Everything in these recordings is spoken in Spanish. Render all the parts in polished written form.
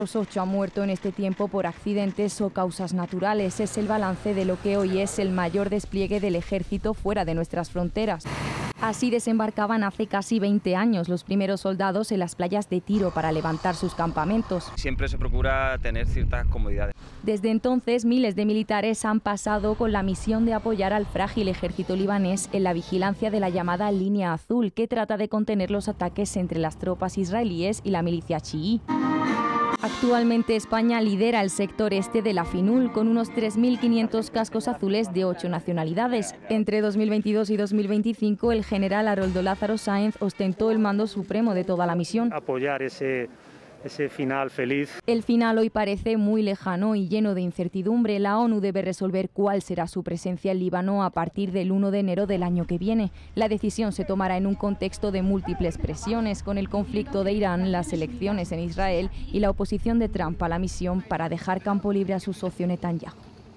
Los 8 han muerto en este tiempo por accidentes o causas naturales. Es el balance de lo que hoy es el mayor despliegue del ejército fuera de nuestras fronteras. Así desembarcaban hace casi 20 años los primeros soldados en las playas de Tiro para levantar sus campamentos. Siempre se procura tener ciertas comodidades. Desde entonces, miles de militares han pasado con la misión de apoyar al frágil ejército libanés en la vigilancia de la llamada Línea Azul, que trata de contener los ataques entre las tropas israelíes y la milicia chií. Actualmente España lidera el sector este de la FINUL con unos 3.500 cascos azules de 8 nacionalidades. Entre 2022 y 2025 el general Haroldo Lázaro Sáenz ostentó el mando supremo de toda la misión. Apoyar ese final feliz. El final hoy parece muy lejano y lleno de incertidumbre. La ONU debe resolver cuál será su presencia en Líbano a partir del 1 de enero del año que viene. La decisión se tomará en un contexto de múltiples presiones, con el conflicto de Irán, las elecciones en Israel y la oposición de Trump a la misión para dejar campo libre a su socio Netanyahu.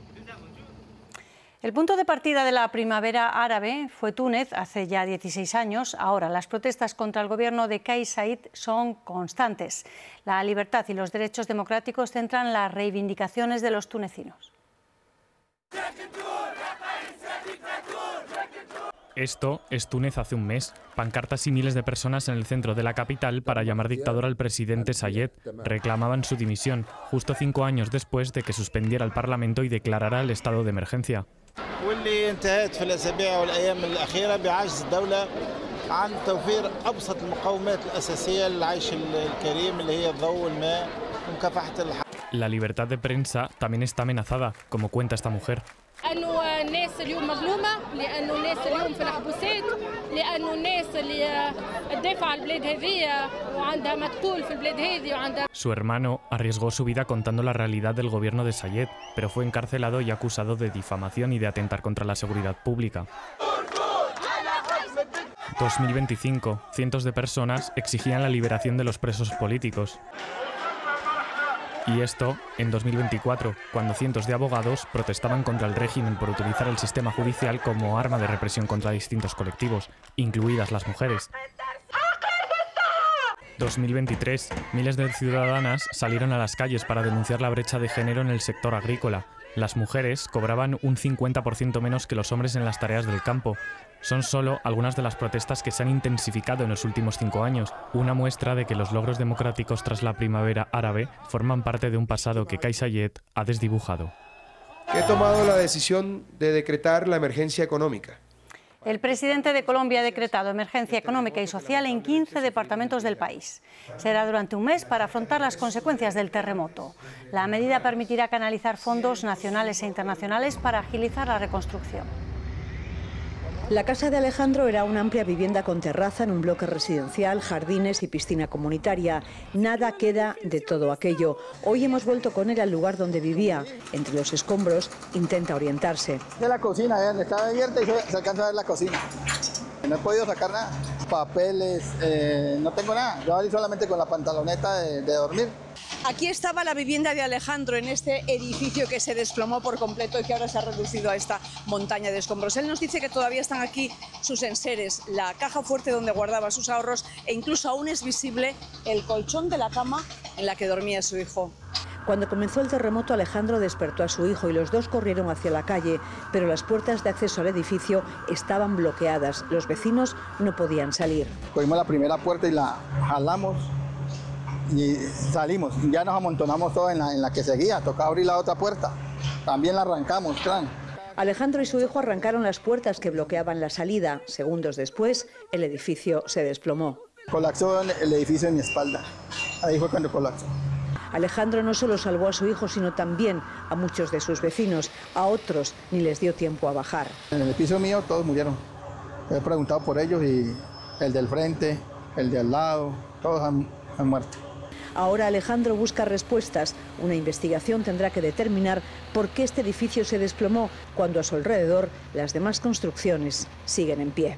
El punto de partida de la primavera árabe fue Túnez hace ya 16 años. Ahora las protestas contra el gobierno de Kais Saied son constantes. La libertad y los derechos democráticos centran las reivindicaciones de los tunecinos. Esto es Túnez hace un mes. Pancartas y miles de personas en el centro de la capital para llamar dictador al presidente Saied. Reclamaban su dimisión, justo 5 años después de que suspendiera el Parlamento y declarara el estado de emergencia. واللي انتهت في الأسابيع والأيام الأخيرة بعجز الدولة عن توفير أبسط المقومات الأساسية للعيش الكريم اللي هي الضوء والماء ومكافحة الحرب. La libertad de prensa también está amenazada, como cuenta esta mujer. لأنه الناس اليوم مظلومة، لأنه الناس اليوم في الحبوسات، لأنه الناس اللي تدافع عن البلاد هذه وعندها مقتول في البلاد هذه وعندها. Su hermano arriesgó su vida contando la realidad del gobierno de Saied, pero fue encarcelado y acusado de difamación y de atentar contra la seguridad pública. 2025, cientos de personas exigían la liberación de los presos políticos. Y esto en 2024, cuando cientos de abogados protestaban contra el régimen por utilizar el sistema judicial como arma de represión contra distintos colectivos, incluidas las mujeres. 2023, miles de ciudadanas salieron a las calles para denunciar la brecha de género en el sector agrícola. Las mujeres cobraban un 50% menos que los hombres en las tareas del campo. Son solo algunas de las protestas que se han intensificado en los últimos 5 años, una muestra de que los logros democráticos tras la primavera árabe forman parte de un pasado que Kais Saied ha desdibujado. He tomado la decisión de decretar la emergencia económica. El presidente de Colombia ha decretado emergencia económica y social en 15 departamentos del país. Será durante un mes para afrontar las consecuencias del terremoto. La medida permitirá canalizar fondos nacionales e internacionales para agilizar la reconstrucción. La casa de Alejandro era una amplia vivienda con terraza en un bloque residencial, jardines y piscina comunitaria. Nada queda de todo aquello. Hoy hemos vuelto con él al lugar donde vivía. Entre los escombros intenta orientarse. De la cocina, está abierta y se alcanza a ver la cocina. No he podido sacar nada. Papeles, no tengo nada. Yo salí solamente con la pantaloneta de dormir. Aquí estaba la vivienda de Alejandro, en este edificio que se desplomó por completo y que ahora se ha reducido a esta montaña de escombros. Él nos dice que todavía están aquí sus enseres, la caja fuerte donde guardaba sus ahorros e incluso aún es visible el colchón de la cama en la que dormía su hijo. Cuando comenzó el terremoto, Alejandro despertó a su hijo y los dos corrieron hacia la calle, pero las puertas de acceso al edificio estaban bloqueadas. Los vecinos no podían salir. Cogimos la primera puerta y la jalamos y salimos. Ya nos amontonamos todos en la que seguía. Tocaba abrir la otra puerta. También la arrancamos, claro. Alejandro y su hijo arrancaron las puertas que bloqueaban la salida. Segundos después, el edificio se desplomó. Colapsó el edificio en mi espalda. Ahí fue cuando colapsó. Alejandro no solo salvó a su hijo, sino también a muchos de sus vecinos. A otros ni les dio tiempo a bajar. En el piso mío todos murieron. He preguntado por ellos y el del frente, el de al lado, todos han muerto. Ahora Alejandro busca respuestas. Una investigación tendrá que determinar por qué este edificio se desplomó cuando a su alrededor las demás construcciones siguen en pie.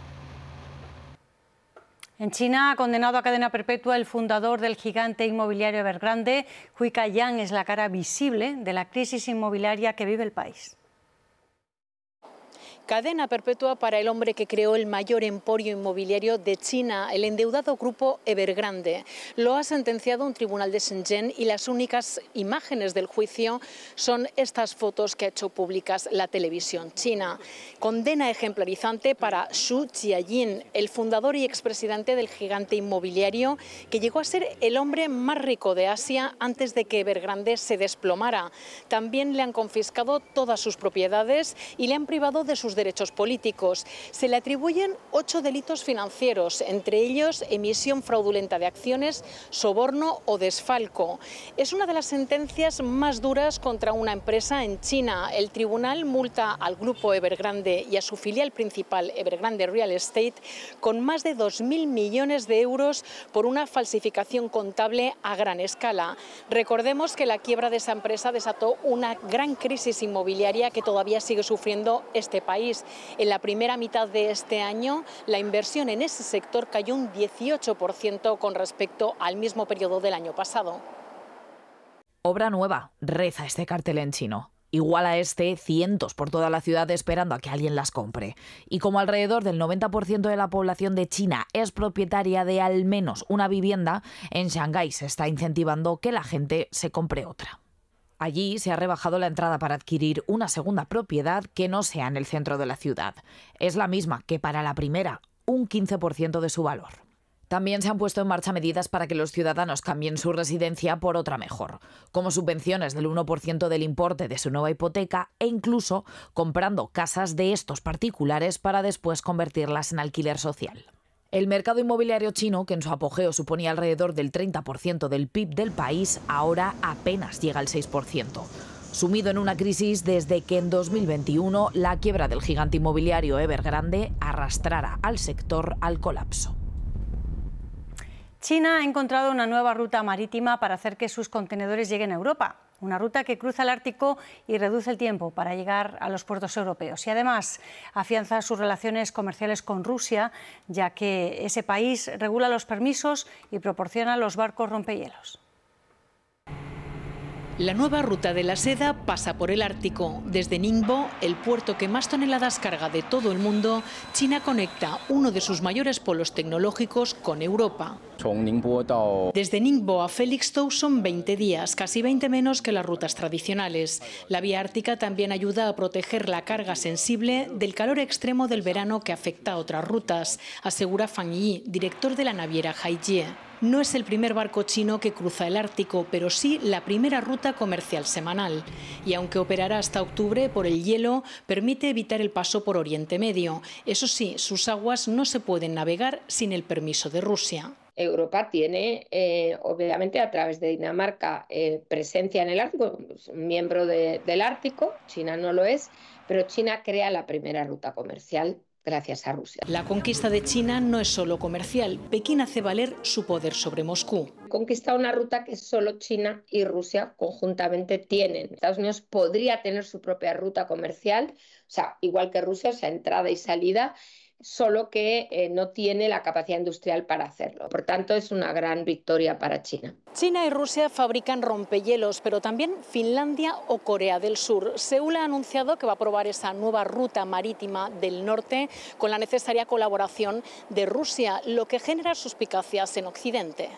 En China ha condenado a cadena perpetua el fundador del gigante inmobiliario Evergrande. Hui Ka-yang es la cara visible de la crisis inmobiliaria que vive el país. Cadena perpetua para el hombre que creó el mayor emporio inmobiliario de China, el endeudado grupo Evergrande. Lo ha sentenciado un tribunal de Shenzhen y las únicas imágenes del juicio son estas fotos que ha hecho públicas la televisión china. Condena ejemplarizante para Xu Jiayin, el fundador y expresidente del gigante inmobiliario, que llegó a ser el hombre más rico de Asia antes de que Evergrande se desplomara. También le han confiscado todas sus propiedades y le han privado de sus derechos políticos. Se le atribuyen 8 delitos financieros, entre ellos emisión fraudulenta de acciones, soborno o desfalco. Es una de las sentencias más duras contra una empresa en China. El tribunal multa al grupo Evergrande y a su filial principal, Evergrande Real Estate, con más de 2.000 millones de euros por una falsificación contable a gran escala. Recordemos que la quiebra de esa empresa desató una gran crisis inmobiliaria que todavía sigue sufriendo este país. En la primera mitad de este año, la inversión en ese sector cayó un 18% con respecto al mismo periodo del año pasado. Obra nueva, reza este cartel en chino. Igual a este, cientos por toda la ciudad esperando a que alguien las compre. Y como alrededor del 90% de la población de China es propietaria de al menos una vivienda, en Shanghái se está incentivando que la gente se compre otra. Allí se ha rebajado la entrada para adquirir una segunda propiedad que no sea en el centro de la ciudad. Es la misma que para la primera, un 15% de su valor. También se han puesto en marcha medidas para que los ciudadanos cambien su residencia por otra mejor, como subvenciones del 1% del importe de su nueva hipoteca e incluso comprando casas de estos particulares para después convertirlas en alquiler social. El mercado inmobiliario chino, que en su apogeo suponía alrededor del 30% del PIB del país, ahora apenas llega al 6%. Sumido en una crisis desde que en 2021 la quiebra del gigante inmobiliario Evergrande arrastrara al sector al colapso. China ha encontrado una nueva ruta marítima para hacer que sus contenedores lleguen a Europa. Una ruta que cruza el Ártico y reduce el tiempo para llegar a los puertos europeos. Y además afianza sus relaciones comerciales con Rusia, ya que ese país regula los permisos y proporciona los barcos rompehielos. La nueva ruta de la seda pasa por el Ártico. Desde Ningbo, el puerto que más toneladas carga de todo el mundo, China conecta uno de sus mayores polos tecnológicos con Europa. Desde Ningbo a Felixstowe son 20 días, casi 20 menos que las rutas tradicionales. La vía ártica también ayuda a proteger la carga sensible del calor extremo del verano que afecta a otras rutas, asegura Fang Yi, director de la naviera Haijie. No es el primer barco chino que cruza el Ártico, pero sí la primera ruta comercial semanal. Y aunque operará hasta octubre por el hielo, permite evitar el paso por Oriente Medio. Eso sí, sus aguas no se pueden navegar sin el permiso de Rusia. Europa tiene, obviamente, a través de Dinamarca, presencia en el Ártico, miembro del Ártico. China no lo es, pero China crea la primera ruta comercial gracias a Rusia. La conquista de China no es solo comercial. Pekín hace valer su poder sobre Moscú. Conquista una ruta que solo China y Rusia conjuntamente tienen. Estados Unidos podría tener su propia ruta comercial, o sea, igual que Rusia, o sea, entrada y salida, solo que no tiene la capacidad industrial para hacerlo. Por tanto, es una gran victoria para China. China y Rusia fabrican rompehielos, pero también Finlandia o Corea del Sur. Seúl ha anunciado que va a probar esa nueva ruta marítima del norte con la necesaria colaboración de Rusia, lo que genera suspicacias en Occidente.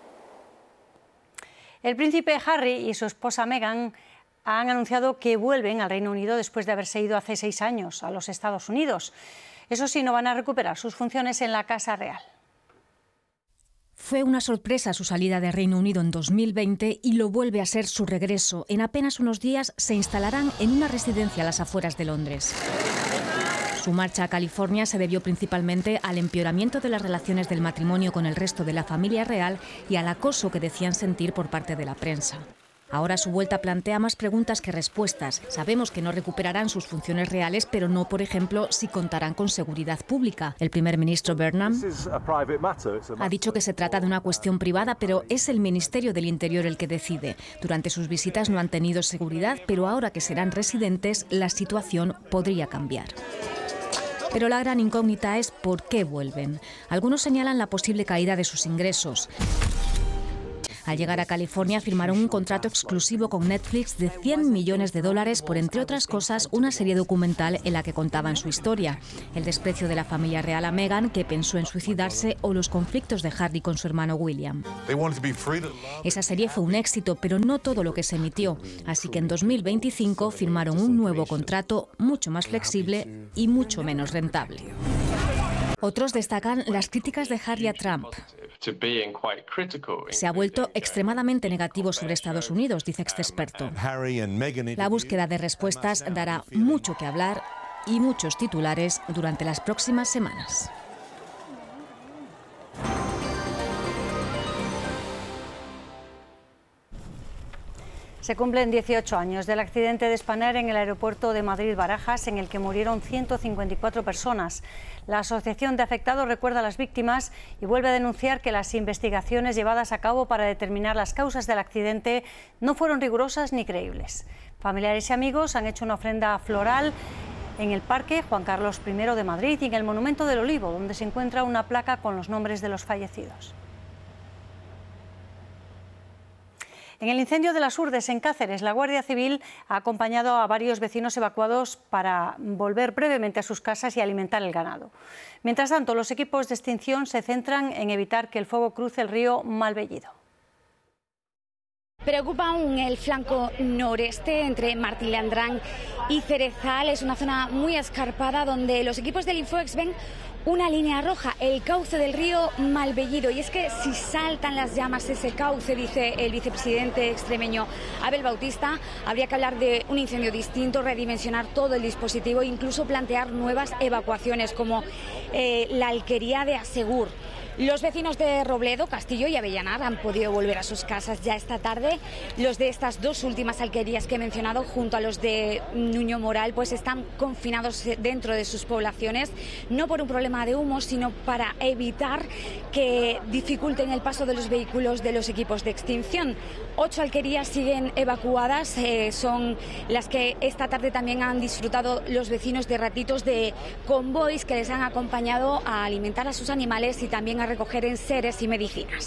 El príncipe Harry y su esposa Meghan han anunciado que vuelven al Reino Unido después de haberse ido hace 6 años a los Estados Unidos. Eso sí, no van a recuperar sus funciones en la Casa Real. Fue una sorpresa su salida de Reino Unido en 2020 y lo vuelve a ser su regreso. En apenas unos días se instalarán en una residencia a las afueras de Londres. Su marcha a California se debió principalmente al empeoramiento de las relaciones del matrimonio con el resto de la familia real y al acoso que decían sentir por parte de la prensa. Ahora su vuelta plantea más preguntas que respuestas. Sabemos que no recuperarán sus funciones reales, pero no, por ejemplo, si contarán con seguridad pública. El primer ministro Burnham ha dicho que se trata de una cuestión privada, pero es el Ministerio del Interior el que decide. Durante sus visitas no han tenido seguridad, pero ahora que serán residentes, la situación podría cambiar. Pero la gran incógnita es por qué vuelven. Algunos señalan la posible caída de sus ingresos. Al llegar a California firmaron un contrato exclusivo con Netflix de $100 millones por, entre otras cosas, una serie documental en la que contaban su historia, el desprecio de la familia real a Meghan, que pensó en suicidarse, o los conflictos de Harry con su hermano William. Esa serie fue un éxito, pero no todo lo que se emitió, así que en 2025 firmaron un nuevo contrato mucho más flexible y mucho menos rentable. Otros destacan las críticas de Harry a Trump. Se ha vuelto extremadamente negativo sobre Estados Unidos, dice este experto. La búsqueda de respuestas dará mucho que hablar y muchos titulares durante las próximas semanas. Se cumplen 18 años del accidente de Spanair en el aeropuerto de Madrid-Barajas, en el que murieron 154 personas. La Asociación de Afectados recuerda a las víctimas y vuelve a denunciar que las investigaciones llevadas a cabo para determinar las causas del accidente no fueron rigurosas ni creíbles. Familiares y amigos han hecho una ofrenda floral en el Parque Juan Carlos I de Madrid y en el Monumento del Olivo, donde se encuentra una placa con los nombres de los fallecidos. En el incendio de las Urdes, en Cáceres, la Guardia Civil ha acompañado a varios vecinos evacuados para volver brevemente a sus casas y alimentar el ganado. Mientras tanto, los equipos de extinción se centran en evitar que el fuego cruce el río Malvellido. Preocupa aún el flanco noreste entre Martilandrán y Cerezal. Es una zona muy escarpada donde los equipos del Infoex ven una línea roja, el cauce del río Malvellido. Y es que si saltan las llamas ese cauce, dice el vicepresidente extremeño Abel Bautista, habría que hablar de un incendio distinto, redimensionar todo el dispositivo e incluso plantear nuevas evacuaciones como la alquería de Asegur. Los vecinos de Robledo, Castillo y Avellanar han podido volver a sus casas ya esta tarde. Los de estas dos últimas alquerías que he mencionado, junto a los de Nuño Moral, pues están confinados dentro de sus poblaciones, no por un problema de humo, sino para evitar que dificulten el paso de los vehículos de los equipos de extinción. 8 alquerías siguen evacuadas, son las que esta tarde también han disfrutado los vecinos de ratitos de convoys que les han acompañado a alimentar a sus animales y también a recoger enseres y medicinas.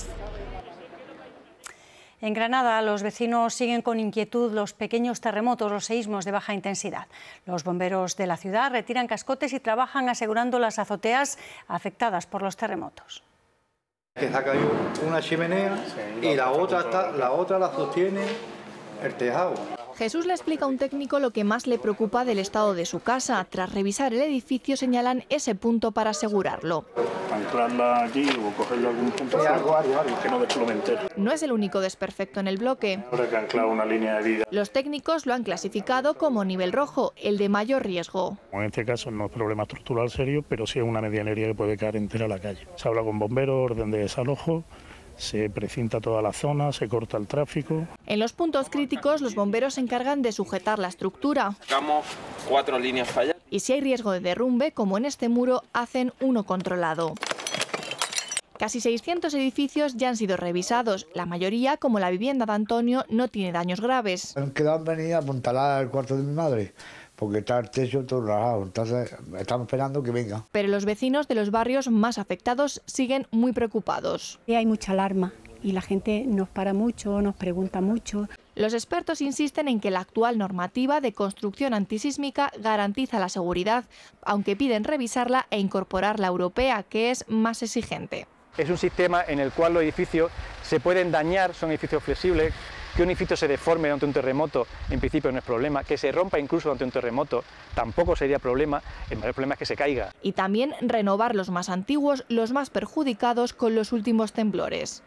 En Granada, los vecinos siguen con inquietud los pequeños terremotos, los seísmos de baja intensidad. Los bomberos de la ciudad retiran cascotes y trabajan asegurando las azoteas afectadas por los terremotos. Que se ha caído una chimenea y la otra la sostiene el tejado. Jesús le explica a un técnico lo que más le preocupa del estado de su casa. Tras revisar el edificio señalan ese punto para asegurarlo. Anclarla allí o cogerlo a algún punto que no desplome entero. No es el único desperfecto en el bloque. Habrá que anclar una línea de vida. Los técnicos lo han clasificado como nivel rojo, el de mayor riesgo. En este caso no es problema estructural serio, pero sí es una medianería que puede caer entera a la calle. Se habla con bomberos, orden de desalojo. Se precinta toda la zona, se corta el tráfico. En los puntos críticos, los bomberos se encargan de sujetar la estructura. Sacamos 4 líneas falladas. Y si hay riesgo de derrumbe, como en este muro, hacen uno controlado. Casi 600 edificios ya han sido revisados. La mayoría, como la vivienda de Antonio, no tiene daños graves. Han quedado venidas a apuntalar el cuarto de mi madre, porque está el techo todo rajado, entonces estamos esperando que venga. Pero los vecinos de los barrios más afectados siguen muy preocupados. Hay mucha alarma y la gente nos para mucho, nos pregunta mucho. Los expertos insisten en que la actual normativa de construcción antisísmica garantiza la seguridad, aunque piden revisarla e incorporar la europea, que es más exigente. Es un sistema en el cual los edificios se pueden dañar, son edificios flexibles. Que un edificio se deforme ante un terremoto, en principio no es problema. Que se rompa incluso ante un terremoto, tampoco sería problema. El mayor problema es que se caiga. Y también renovar los más antiguos, los más perjudicados con los últimos temblores.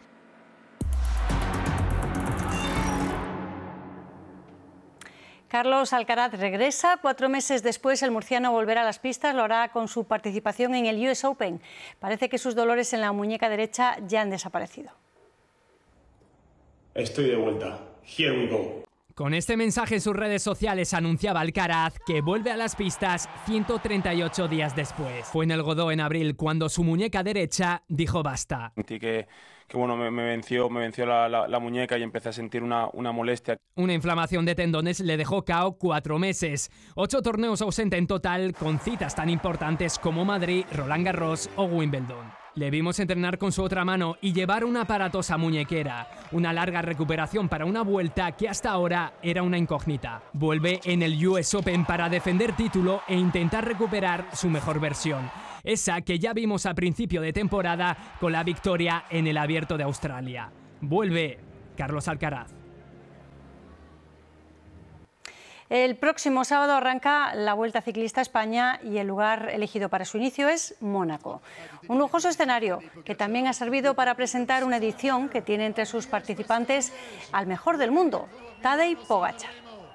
Carlos Alcaraz regresa. 4 meses después, el murciano volverá a las pistas. Lo hará con su participación en el US Open. Parece que sus dolores en la muñeca derecha ya han desaparecido. Estoy de vuelta. Here we go. Con este mensaje en sus redes sociales anunciaba Alcaraz que vuelve a las pistas 138 días después. Fue en el Godó en abril cuando su muñeca derecha dijo basta. Sentí que bueno, me venció la muñeca y empecé a sentir una molestia. Una inflamación de tendones le dejó KO 4 meses. 8 torneos ausente en total, con citas tan importantes como Madrid, Roland Garros o Wimbledon. Le vimos entrenar con su otra mano y llevar una aparatosa muñequera. Una larga recuperación para una vuelta que hasta ahora era una incógnita. Vuelve en el US Open para defender título e intentar recuperar su mejor versión. Esa que ya vimos a principio de temporada con la victoria en el Abierto de Australia. Vuelve Carlos Alcaraz. El próximo sábado arranca la Vuelta Ciclista a España y el lugar elegido para su inicio es Mónaco. Un lujoso escenario que también ha servido para presentar una edición que tiene entre sus participantes al mejor del mundo, Tadej Pogačar.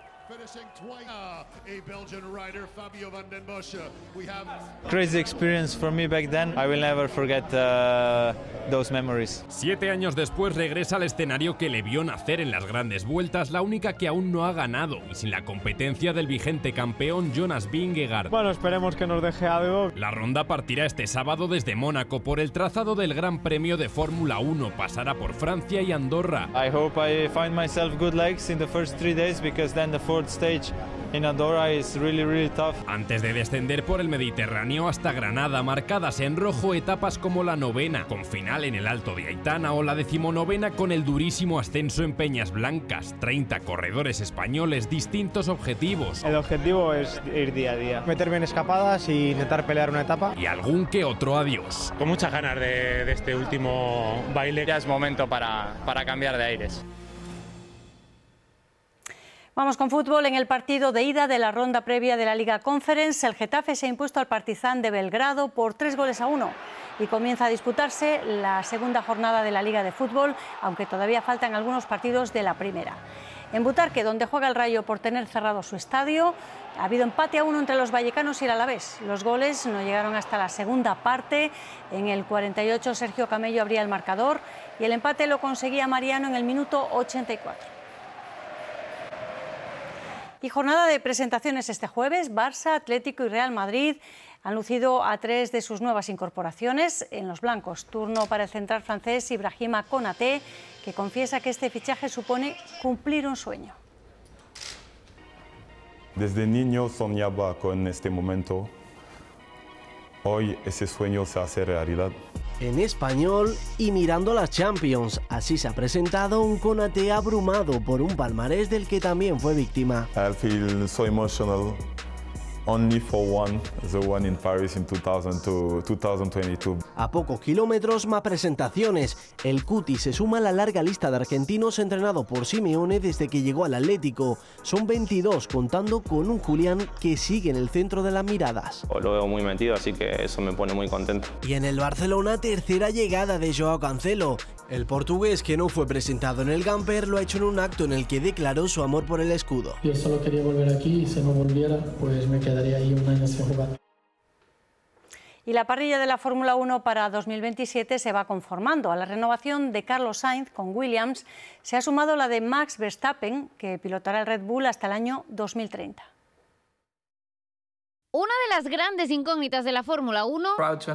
Crazy experience for me back then. I will never forget those memories. 7 años después regresa al escenario que le vio nacer en las grandes vueltas, la única que aún no ha ganado y sin la competencia del vigente campeón Jonas Vingegaard. Bueno, esperemos que nos deje algo. La ronda partirá este sábado desde Mónaco por el trazado del Gran Premio de Fórmula 1, pasará por Francia y Andorra. I hope I find myself good legs in the first 3 days because then the fourth stage in Andorra is really tough. Antes de descender por el Mediterráneo hasta Granada, marcadas en rojo etapas como la 9ª, con final en el Alto de Aitana, o la 19ª con el durísimo ascenso en Peñas Blancas. 30 corredores españoles, distintos objetivos. El objetivo es ir día a día, meterme en escapadas y intentar pelear una etapa. Y algún que otro adiós. Con muchas ganas de este último baile. Ya es momento para cambiar de aires. Vamos con fútbol. En el partido de ida de la ronda previa de la Liga Conference, el Getafe se ha impuesto al Partizan de Belgrado por 3-1 y comienza a disputarse la segunda jornada de la Liga de Fútbol, aunque todavía faltan algunos partidos de la primera. En Butarque, donde juega el Rayo por tener cerrado su estadio, ha habido empate a 1 entre los vallecanos y el Alavés. Los goles no llegaron hasta la segunda parte. En el 48 Sergio Camello abría el marcador y el empate lo conseguía Mariano en el minuto 84. Y jornada de presentaciones este jueves. Barça, Atlético y Real Madrid han lucido a 3 de sus nuevas incorporaciones en los blancos. Turno para el central francés Ibrahima Konaté, que confiesa que este fichaje supone cumplir un sueño. Desde niño soñaba con este momento. Hoy ese sueño se hace realidad. En español y mirando las Champions, así se ha presentado un Konaté abrumado por un palmarés del que también fue víctima. I feel so emotional. Only for one, the one in Paris in 2022. A pocos kilómetros más presentaciones. El Cuti se suma a la larga lista de argentinos entrenado por Simeone desde que llegó al Atlético. Son 22, contando con un Julián que sigue en el centro de las miradas. Lo veo muy metido, así que eso me pone muy contento. Y en el Barcelona, tercera llegada de Joao Cancelo. El portugués, que no fue presentado en el Gamper, lo ha hecho en un acto en el que declaró su amor por el escudo. Yo solo quería volver aquí y si no volviera, pues me quedaría ahí un año sin jugar. Y la parrilla de la Fórmula 1 para 2027 se va conformando. A la renovación de Carlos Sainz con Williams se ha sumado la de Max Verstappen, que pilotará el Red Bull hasta el año 2030. Una de las grandes incógnitas de la Fórmula 1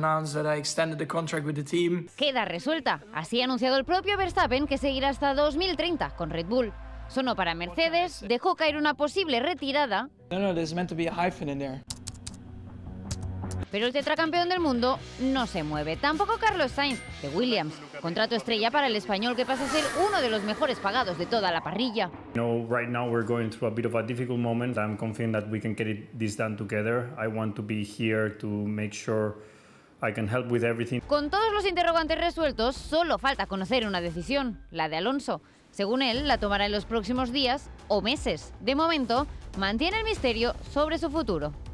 queda resuelta. Así ha anunciado el propio Verstappen que seguirá hasta 2030 con Red Bull. Sonó para Mercedes, dejó caer una posible retirada. Pero el tetracampeón del mundo no se mueve. Tampoco Carlos Sainz, de Williams. Contrato estrella para el español que pasa a ser uno de los mejores pagados de toda la parrilla. Right now we're going through a bit of a difficult moment. I'm confident that we can get this done together. I want to be here to make sure I can help with everything. Con todos los interrogantes resueltos, solo falta conocer una decisión, la de Alonso. Según él, la tomará en los próximos días o meses. De momento, mantiene el misterio sobre su futuro.